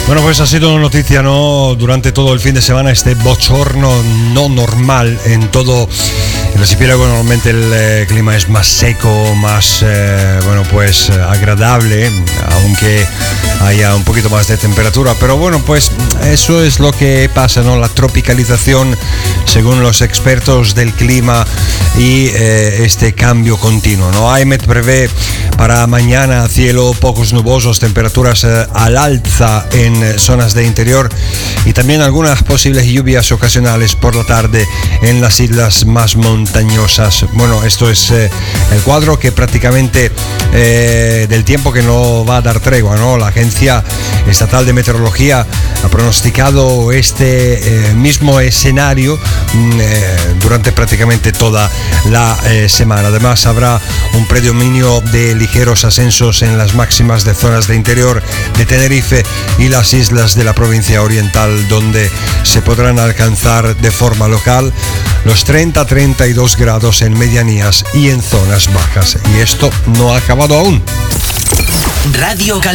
Bueno, pues ha sido noticia, ¿no? Durante todo el fin de semana este bochorno no normal en todo el archipiélago. Normalmente el clima es más seco, más, pues agradable, aunque haya un poquito más de temperatura. Pero bueno, pues eso es lo que pasa, ¿no? La tropicalización, según los expertos del clima, y este cambio continuo, ¿no? AEMET prevé para mañana cielo pocos nubosos, temperaturas al alza en zonas de interior y también algunas posibles lluvias ocasionales por la tarde en las islas más montañosas. Bueno, esto es el cuadro que prácticamente del tiempo que no va a dar tregua, ¿no? La Agencia Estatal de Meteorología ha pronosticado este mismo escenario durante prácticamente toda la semana. Además, habrá un predominio de ligeros ascensos en las máximas de zonas de interior de Tenerife y las islas de la provincia oriental, donde se podrán alcanzar de forma local los 30-32 grados en medianías y en zonas bajas. Y esto no ha acabado aún. Radio